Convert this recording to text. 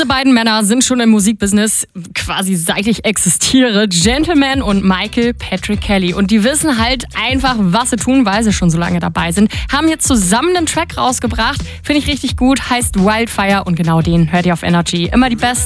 Diese beiden Männer sind schon im Musikbusiness quasi seit ich existiere. Gentleman und Michael Patrick Kelly. Und die wissen halt einfach, was sie tun, weil sie schon so lange dabei sind. Haben jetzt zusammen einen Track rausgebracht. Finde ich richtig gut. Heißt Wildfire und genau den hört ihr auf Energy. Immer die besten